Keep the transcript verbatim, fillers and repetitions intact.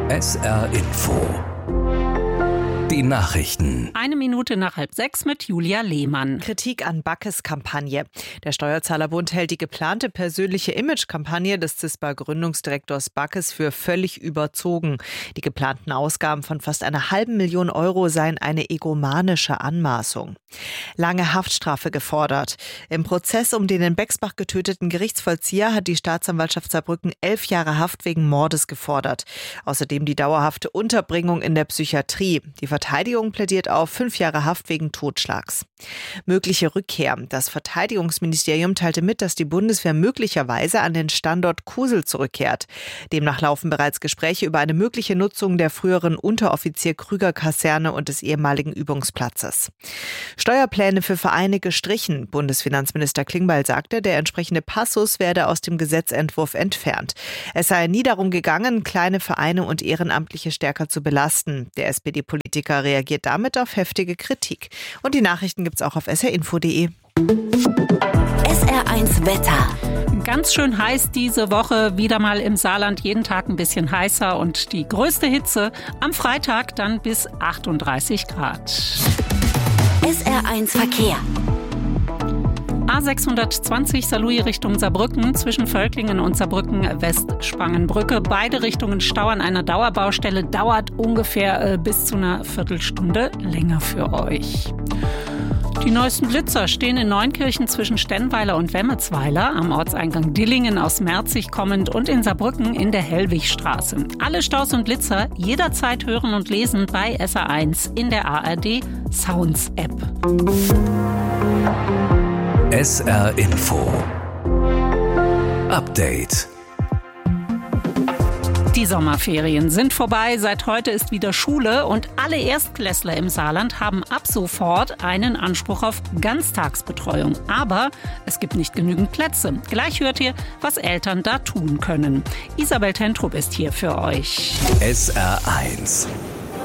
S R Info. Die Nachrichten. Eine Minute nach halb sechs mit Julia Lehmann. Kritik an Backes Kampagne. Der Steuerzahlerbund hält die geplante persönliche Imagekampagne des CISPA-Gründungsdirektors Backes für völlig überzogen. Die geplanten Ausgaben von fast einer halben Million Euro seien eine egomanische Anmaßung. Lange Haftstrafe gefordert. Im Prozess um den in Bexbach getöteten Gerichtsvollzieher hat die Staatsanwaltschaft Saarbrücken elf Jahre Haft wegen Mordes gefordert. Außerdem die dauerhafte Unterbringung in der Psychiatrie. Die Verteidigung plädiert auf fünf Jahre Haft wegen Totschlags. Mögliche Rückkehr. Das Verteidigungsministerium teilte mit, dass die Bundeswehr möglicherweise an den Standort Kusel zurückkehrt. Demnach laufen bereits Gespräche über eine mögliche Nutzung der früheren Unteroffizier-Krüger-Kaserne und des ehemaligen Übungsplatzes. Steuerpläne für Vereine gestrichen. Bundesfinanzminister Klingbeil sagte, der entsprechende Passus werde aus dem Gesetzentwurf entfernt. Es sei nie darum gegangen, kleine Vereine und Ehrenamtliche stärker zu belasten. Der S P D-Politiker reagiert damit auf heftige Kritik. Und die Nachrichten gibt's auch auf s r info punkt d e. S R eins Wetter. Ganz schön heiß diese Woche, wieder mal im Saarland, jeden Tag ein bisschen heißer und die größte Hitze am Freitag dann bis achtunddreißig Grad. S R eins Verkehr. A sechshundertzwanzig Saarlouis Richtung Saarbrücken, zwischen Völklingen und Saarbrücken Westspangenbrücke. Beide Richtungen Stau an einer Dauerbaustelle, dauert ungefähr äh, bis zu einer Viertelstunde länger für euch. Die neuesten Blitzer stehen in Neunkirchen zwischen Stennweiler und Wemmetsweiler, am Ortseingang Dillingen aus Merzig kommend und in Saarbrücken in der Hellwigstraße. Alle Staus und Blitzer jederzeit hören und lesen bei S R eins in der A R D Sounds App. S R Info. Update. Die Sommerferien sind vorbei. Seit heute ist wieder Schule und alle Erstklässler im Saarland haben ab sofort einen Anspruch auf Ganztagsbetreuung. Aber es gibt nicht genügend Plätze. Gleich hört ihr, was Eltern da tun können. Isabel Tentrup ist hier für euch. S R eins.